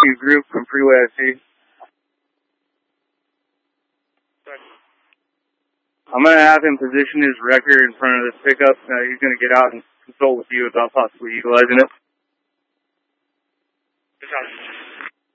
Matthew Group from Freeway IC. I'm going to have him position his record in front of this pickup. He's going to get out and consult with you about possibly utilizing it.